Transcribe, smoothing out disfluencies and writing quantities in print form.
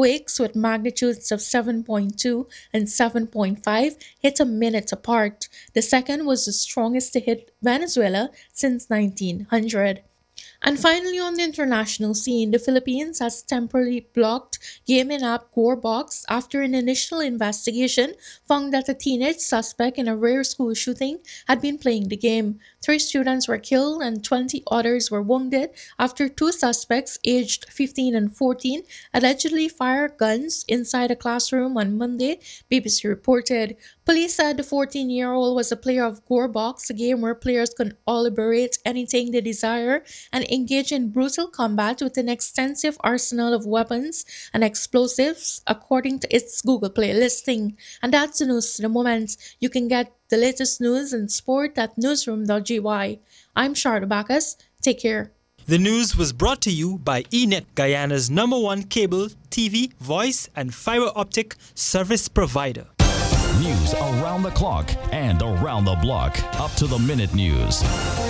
quakes with magnitudes of 7.2 and 7.5 hit a minute apart. The second was the strongest to hit Venezuela since 1900. And finally, on the international scene, the Philippines has temporarily blocked gaming app Gorebox after an initial investigation found that a teenage suspect in a rare school shooting had been playing the game. Three students were killed and 20 others were wounded after two suspects, aged 15 and 14, allegedly fired guns inside a classroom on Monday, BBC reported. Police said the 14-year-old was a player of Gorebox, a game where players can liberate anything they desire and engage in brutal combat with an extensive arsenal of weapons and explosives, according to its Google Play listing. And that's the news to the moment. You can get the latest news and sport at newsroom.gy. I'm Charlotte Bacchus. Take care. The news was brought to you by eNet, Guyana's #1 cable, TV, voice, and fiber optic service provider. News around the clock and around the block. Up to the minute news.